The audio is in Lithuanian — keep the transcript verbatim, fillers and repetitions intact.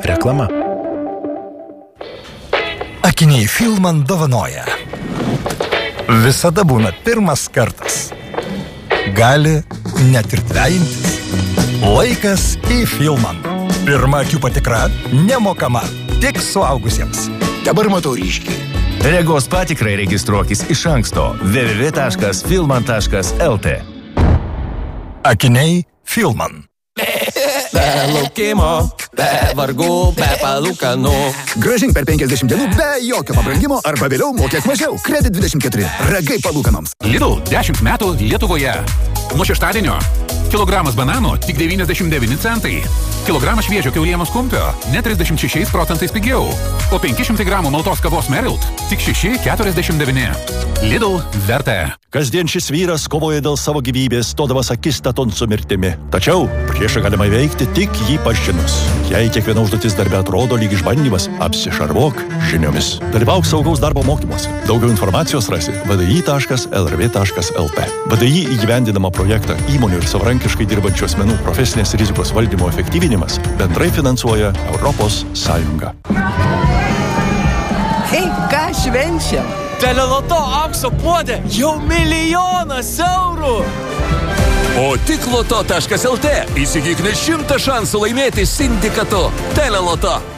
Reklama. Akiniai Filman dovanoja. Visada būna pirmas kartas. Gali net ir dvejintis. Laikas į Filman. Pirma akių patikra nemokama, tik suaugusiems. Dabar matau ryškiai. Regos patikrai registruokis iš anksto w w w taškas filman taškas l t. Akiniai Filman. Be laukimo, be vargų, be palūkanų. Grąžink per penkiasdešimt dienų be jokio pabrangimo arba vėliau mokėk mažiau. Kredit dvidešimt keturi. Ragai palūkanoms. Lidl dešimt metų Lietuvoje. Nuo šeštadienio. Kilogramas bananų tik devyniasdešimt devyni centai. Kilogramas šviežio kiaulienos kumpio net trisdešimt šešiais procentais pigiau. O penki šimtai gramų maltos kavos Merilt tik šeši keturiasdešimt devyni. Lidl verta. Kasdien šis vyras kovoja dėl savo gyvybės, stodamas akistaton su mirtimi. Tačiau priešą galima įveikti tik jį pažinus. Jei kiekviena užduotis darbe atrodo lyg išbandymas, apsišarvuok žiniomis. Dalyvauk saugaus darbo mokymuose. Daugiau informacijos rasi v d i taškas l r v taškas l t. v d i įgyvendinamą projektą įmonių ir savarankiškai dirbančių asmenų profesinės rizikos valdymo efektyvinimas bendrai finansuoja Europos Sąjunga. Hei, ką švenčiam? Teleloto aukso puodė jau milijonas eurų. O tik loto taškas l t įsigyk net šimtą šansų laimėti sindikatu. Teleloto.